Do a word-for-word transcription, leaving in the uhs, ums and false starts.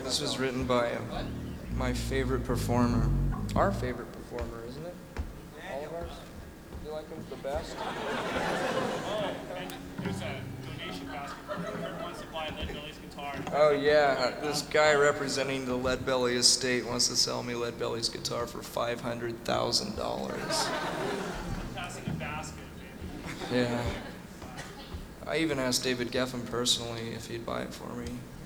This was written by um, my favorite performer. Our favorite performer, isn't it? All of ours? You like him the best? Oh, and there's a donation basket for whoever wants to buy Lead Belly's guitar. Oh yeah, this guy representing the Lead Belly estate wants to sell me Lead Belly's guitar for five hundred thousand dollars. Passing a basket, maybe. Yeah. I even asked David Geffen personally if he'd buy it for me.